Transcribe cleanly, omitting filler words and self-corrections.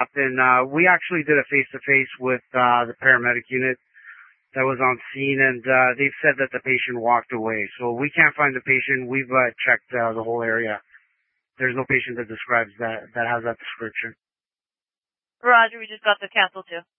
often. We actually did a face-to-face with the paramedic unit that was on scene, and they've said that the patient walked away. So we can't find the patient. We've checked the whole area. There's no patient that describes that has that description. Roger, we just got the cancel too.